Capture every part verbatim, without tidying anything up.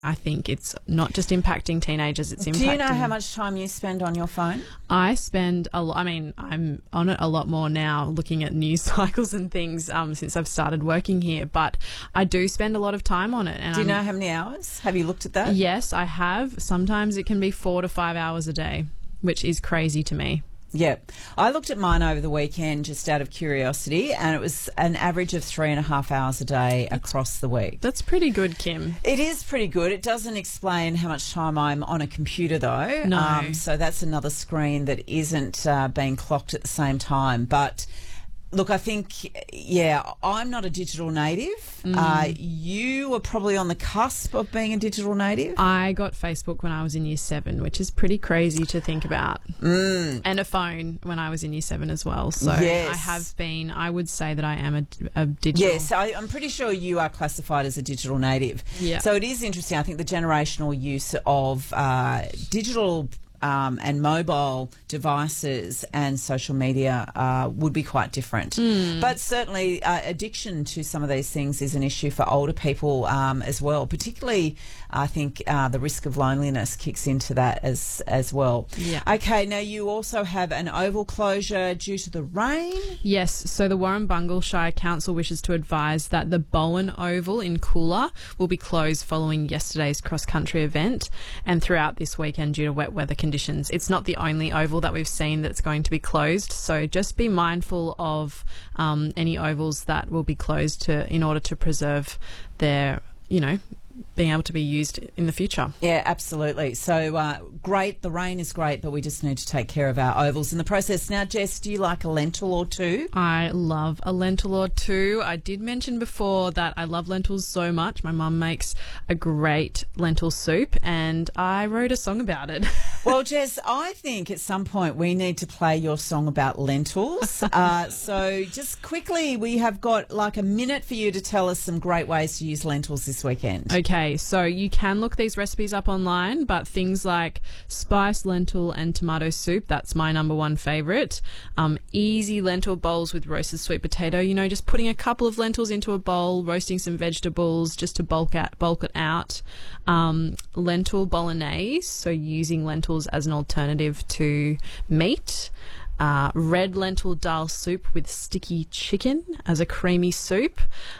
I think it's not just impacting teenagers, it's impacting... Do you know how much time you spend on your phone? I spend a lot, I mean, I'm on it a lot more now looking at news cycles and things um, since I've started working here, but I do spend a lot of time on it. And Do you I'm, know how many hours? Have you looked at that? Yes, I have. Sometimes it can be four to five hours a day, which is crazy to me. Yeah. I looked at mine over the weekend just out of curiosity, and it was an average of three and a half hours a day across the week. That's pretty good, Kim. It is pretty good. It doesn't explain how much time I'm on a computer, though. No. Um, so that's another screen that isn't uh, being clocked at the same time. But... Look, I think, yeah, I'm not a digital native. Mm. Uh, you were probably on the cusp of being a digital native. I got Facebook when I was in year seven, which is pretty crazy to think about. Mm. And a phone when I was in year seven as well. So yes. I have been, I would say that I am a, a digital. Yes, I, I'm pretty sure you are classified as a digital native. Yeah. So it is interesting. I think the generational use of uh, digital Um, and mobile devices and social media uh, would be quite different. Mm. But certainly uh, addiction to some of these things is an issue for older people um, as well. Particularly, I think uh, the risk of loneliness kicks into that as as well. Yeah. Okay, now you also have an oval closure due to the rain. Yes, so the Warrumbungle Shire Council wishes to advise that the Bowen Oval in Coolah will be closed following yesterday's cross-country event and throughout this weekend due to wet weather conditions. It's not the only oval that we've seen that's going to be closed, so just be mindful of um, any ovals that will be closed to in order to preserve their, you know, being able to be used in the future. Yeah, absolutely. So uh, great, the rain is great, but we just need to take care of our ovals in the process. Now, Jess, do you like a lentil or two? I love a lentil or two. I did mention before that I love lentils so much. My mum makes a great lentil soup and I wrote a song about it. Well, Jess, I think at some point we need to play your song about lentils. uh, so just quickly, we have got like a minute for you to tell us some great ways to use lentils this weekend. Okay, so you can look these recipes up online, but things like spiced lentil and tomato soup, that's my number one favourite. Um, easy lentil bowls with roasted sweet potato, you know, just putting a couple of lentils into a bowl, roasting some vegetables just to bulk out, bulk it out. Um, lentil bolognese, so using lentils as an alternative to meat. Uh, red lentil dal soup with sticky chicken as a creamy soup,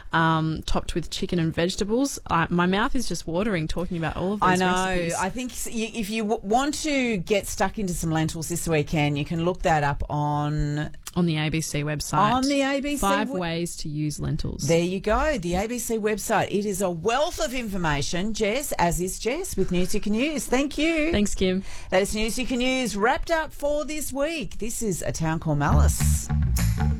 um, topped with chicken and vegetables. I, my mouth is just watering talking about all of these I know. recipes. I think if you w- want to get stuck into some lentils this weekend, you can look that up on... On the A B C website. On the A B C Five w- ways to use lentils. There you go, the A B C website. It is a wealth of information, Jess, as is Jess, with News You Can Use. Thank you. Thanks, Kim. That is News You Can Use wrapped up for this week. This is A Town Called Malice.